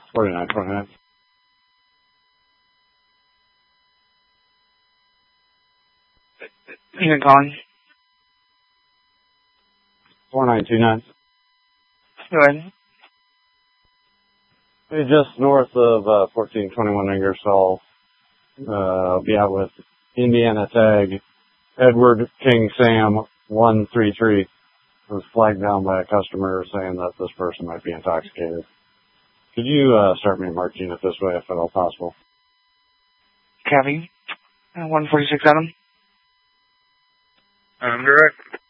4929. You been calling? 4929. Go ahead. Hey, just north of 1421 Ingersoll. Be out with Indiana tag Edward King Sam 133. Was flagged down by a customer saying that this person might be intoxicated. Could you start me marking it this way if at all possible? Copy. 146 Adam. I'm direct.